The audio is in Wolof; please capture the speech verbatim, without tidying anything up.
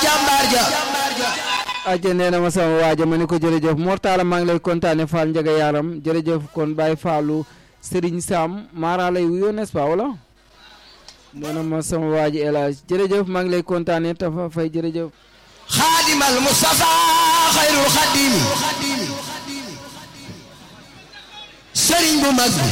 jàmbaar ja aja nee na ma sama waaja ma ni ko jërëjëf Mortala maa ngi lay kontaane Fall Njaga Yaram jërëjëf kon Baye Fallou Serigne Sam Mara lay wuyoo n'est-ce pas wala nee na ma sama waaji El Hadj jërëjëf maa ngi lay kontaane Tafa Fay jërëjëf xaadimal Mustafa xayrul xadimi sëriñ bu mag